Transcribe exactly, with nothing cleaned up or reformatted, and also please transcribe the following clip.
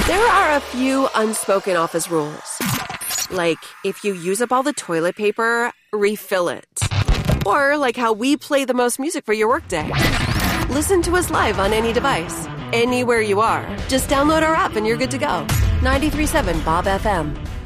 There are a few unspoken office rules. Like, if you use up all the toilet paper, refill it. Or like how we play the most music for your workday. Listen to us live on any device, anywhere you are. Just download our app and you're good to go. ninety-three point seven Bob F M.